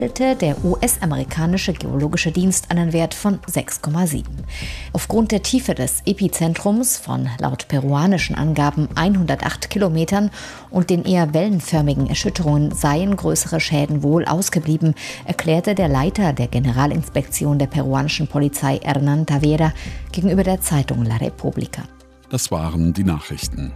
der US-amerikanische Geologische Dienst einen Wert von 6,7. Aufgrund der Tiefe des Epizentrums von laut peruanischen Angaben 108 Kilometern und den eher wellenförmigen Erschütterungen seien größere Schäden wohl ausgeblieben, erklärte der Leiter der Generalinspektion der peruanischen Polizei Hernán Tavera gegenüber der Zeitung La Repubblica. Das waren die Nachrichten.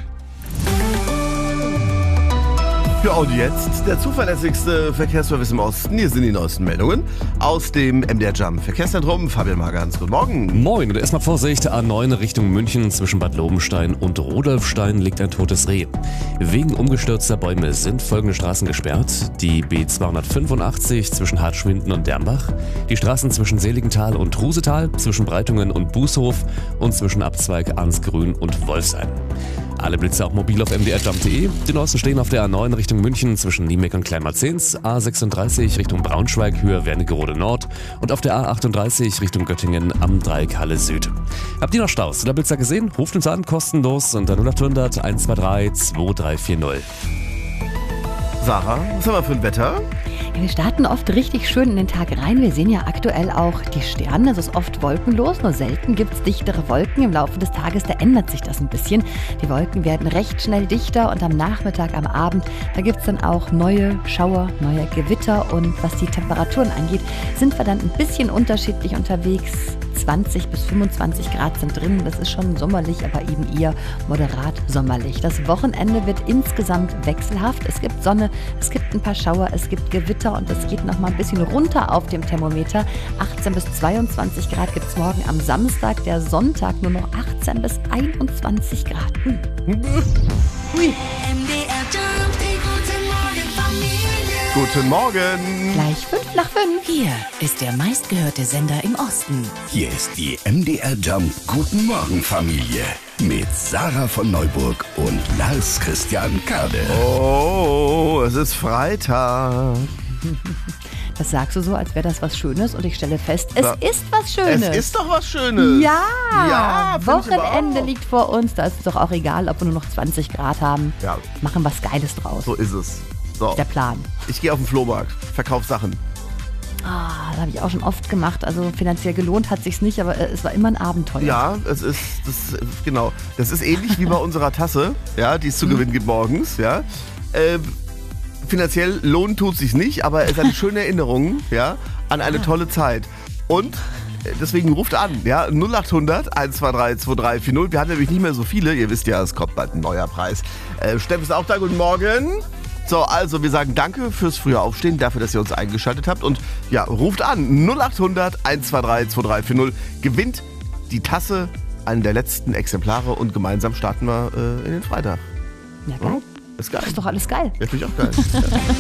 Ja, und jetzt der zuverlässigste Verkehrsservice im Osten. Hier sind die neuesten Meldungen aus dem MDR Jump Verkehrszentrum. Fabian Magans, guten Morgen. Moin und erstmal Vorsicht, A9 Richtung München zwischen Bad Lobenstein und Rudolfstein liegt ein totes Reh. Wegen umgestürzter Bäume sind folgende Straßen gesperrt. Die B285 zwischen Hartschwinden und Dermbach, die Straßen zwischen Seligenthal und Trusetal, zwischen Breitungen und Bußhof und zwischen Abzweig Arnsgrün und Wolfsheim. Alle Blitze auch mobil auf mdrjump.de. Die neuesten stehen auf der A9 Richtung München zwischen Niemeck und Kleinmarzens, A36 Richtung Braunschweig, Höhe Wernigerode Nord und auf der A38 Richtung Göttingen am Dreieck Halle Süd. Habt ihr noch Staus oder Blitzer gesehen? Ruft uns an, kostenlos unter 0800 123 2340. Sarah, was haben wir für ein Wetter? Ja, wir starten oft richtig schön in den Tag rein. Wir sehen ja aktuell auch die Sterne. Es ist oft wolkenlos, nur selten gibt es dichtere Wolken. Im Laufe des Tages, da ändert sich das ein bisschen. Die Wolken werden recht schnell dichter und am Nachmittag, am Abend, da gibt es dann auch neue Schauer, neue Gewitter. Und was die Temperaturen angeht, sind wir dann ein bisschen unterschiedlich unterwegs. 20 bis 25 Grad sind drin. Das ist schon sommerlich, aber eben eher moderat sommerlich. Das Wochenende wird insgesamt wechselhaft. Es gibt Sonne, es gibt ein paar Schauer, es gibt Gewitter und es geht noch mal ein bisschen runter auf dem Thermometer. 18 bis 22 Grad gibt es morgen am Samstag. Der Sonntag nur noch 18 bis 21 Grad. Hui. Guten Morgen. Gleich 5 nach 5. Hier ist der meistgehörte Sender im Osten. Hier ist die MDR Jump Guten Morgen Familie mit Sarah von Neuburg und Lars Christian Kade. Oh, es ist Freitag. Das sagst du so, als wäre das was Schönes und ich stelle fest, es ist was Schönes. Es ist doch was Schönes. Ja, find ich Wochenende aber auch. liegt vor uns, da ist es doch auch egal, ob wir nur noch 20 Grad haben. Ja. Machen was Geiles draus. So ist es. So. Der Plan. Ich gehe auf den Flohmarkt, verkaufe Sachen. Das habe ich auch schon oft gemacht. Also finanziell gelohnt hat sich's nicht, aber es war immer ein Abenteuer. Ja, genau. Das ist ähnlich wie bei unserer Tasse, ja, die es zu gewinnen gibt morgens, ja. Finanziell lohnen tut sich nicht, aber es ist eine schöne Erinnerung, ja, an eine tolle Zeit. Und deswegen ruft an, ja, 0800 123 2340. Wir haben nämlich nicht mehr so viele. Ihr wisst ja, es kommt bald ein neuer Preis. Steff ist auch da, guten Morgen. So, also wir sagen danke fürs frühe Aufstehen, dafür, dass ihr uns eingeschaltet habt. Und ja, ruft an, 0800 123 2340. Gewinnt die Tasse, einen der letzten Exemplare und gemeinsam starten wir in den Freitag. Ja, geil. Ist geil. Das ist doch alles geil. Ja, finde ich auch geil. Ja.